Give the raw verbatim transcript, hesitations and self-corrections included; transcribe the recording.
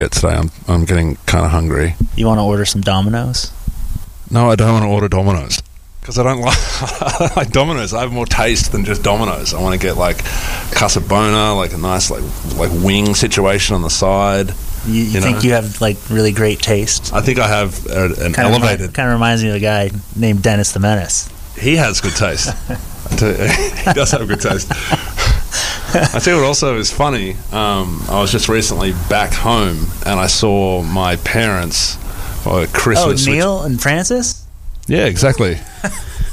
today. I'm I'm getting kind of hungry. You want to order some Domino's? No, I don't want to order Domino's because I don't like I don't like Domino's. I have more taste than just Domino's. I want to get like Casabona, like a nice like like wing situation on the side. You, you, you think know? You have like really great taste? I think I have a, an kind elevated. Of, kind of reminds me of a guy named Dennis the Menace. He has good taste. He does have good taste. I tell you what also is funny. Um, I was just recently back home and I saw my parents for Christmas. Oh, Neil which, and Francis? Yeah, exactly.